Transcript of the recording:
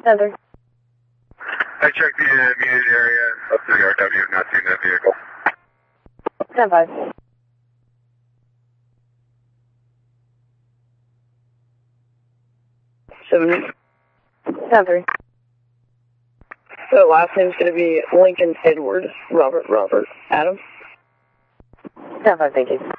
Center. I checked the immediate area up to the RW, not seen that vehicle. 10-5. Center. So last name's going to be Lincoln Edward Robert Adam. 10-5, thank you.